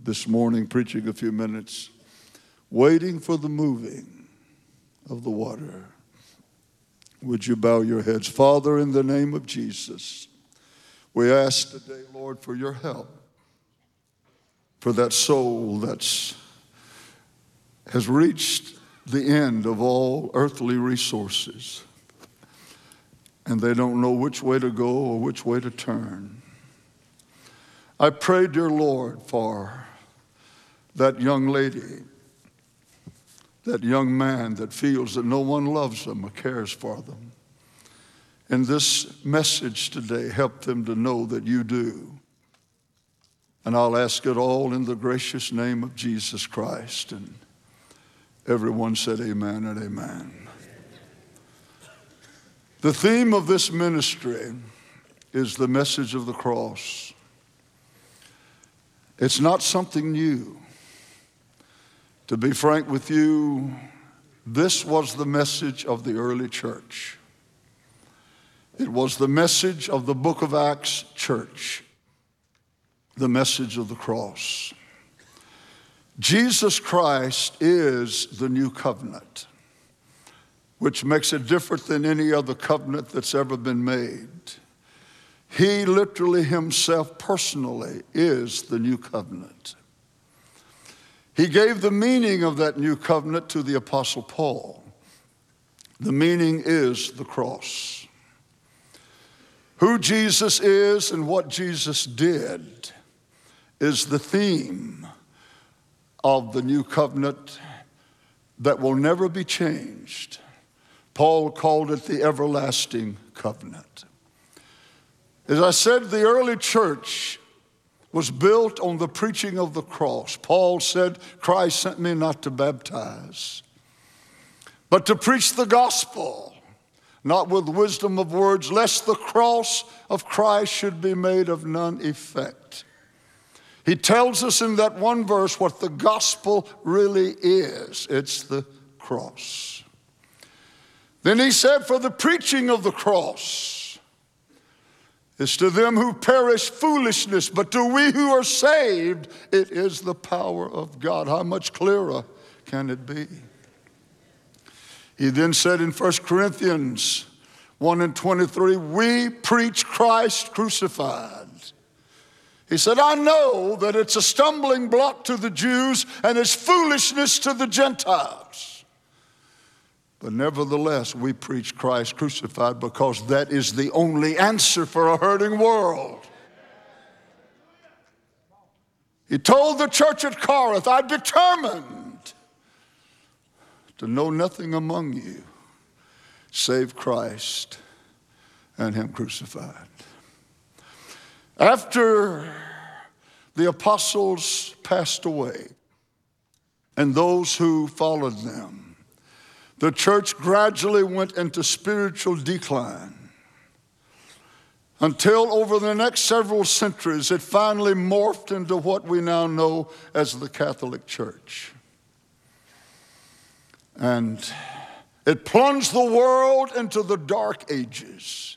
this morning, preaching a few minutes, waiting for the moving of the water. Would you bow your heads? Father, in the name of Jesus, we ask today, Lord, for your help, for that soul that has reached the end of all earthly resources, and they don't know which way to go or which way to turn. I pray, dear Lord, for that young lady, that young man that feels that no one loves them or cares for them. In this message today, help them to know that you do. And I'll ask it all in the gracious name of Jesus Christ. And everyone said amen and amen. The theme of this ministry is the message of the cross. It's not something new. To be frank with you, this was the message of the early church. It was the message of the book of Acts church, the message of the cross. Jesus Christ is the new covenant, which makes it different than any other covenant that's ever been made. He literally himself personally is the new covenant. He gave the meaning of that new covenant to the Apostle Paul. The meaning is the cross. Who Jesus is and what Jesus did is the theme of the new covenant that will never be changed. Paul called it the everlasting covenant. As I said, the early church was built on the preaching of the cross. Paul said, Christ sent me not to baptize, but to preach the gospel, not with wisdom of words, lest the cross of Christ should be made of none effect. He tells us in that one verse what the gospel really is. It's the cross. Then he said, for the preaching of the cross is to them who perish foolishness, but to we who are saved, it is the power of God. How much clearer can it be? He then said in 1 Corinthians 1:23, we preach Christ crucified. He said, I know that it's a stumbling block to the Jews and it's foolishness to the Gentiles. But nevertheless, we preach Christ crucified because that is the only answer for a hurting world. He told the church at Corinth, I determined to know nothing among you save Christ and him crucified. After the apostles passed away and those who followed them, the church gradually went into spiritual decline until over the next several centuries it finally morphed into what we now know as the Catholic Church. And it plunged the world into the dark ages.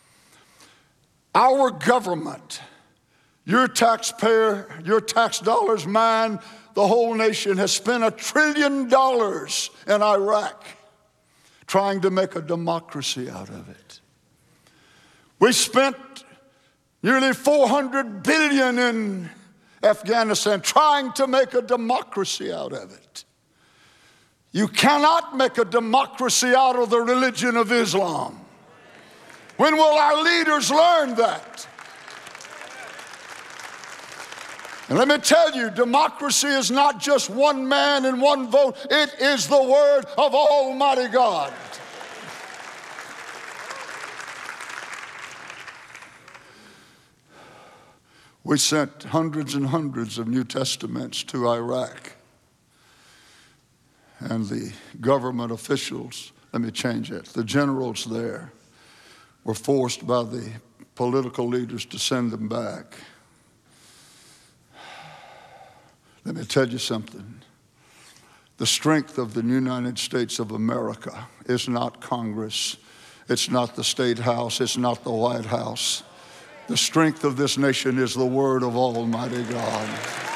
Our government, your taxpayer, your tax dollars, mine, the whole nation has spent $1 trillion in Iraq trying to make a democracy out of it. We spent nearly $400 billion in Afghanistan trying to make a democracy out of it. You cannot make a democracy out of the religion of Islam. When will our leaders learn that? And let me tell you, democracy is not just one man and one vote. It is the word of Almighty God. We sent hundreds and hundreds of New Testaments to Iraq. And the government officials, let me change it, the generals there were forced by the political leaders to send them back. Let me tell you something. The strength of the United States of America is not Congress. It's not the State House. It's not the White House. The strength of this nation is the word of Almighty God.